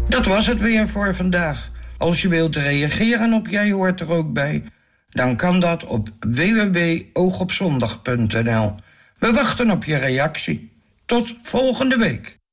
Dat was het weer voor vandaag. Als je wilt reageren op Jij Hoort Er Ook Bij, dan kan dat op www.oogopzondag.nl. We wachten op je reactie. Tot volgende week.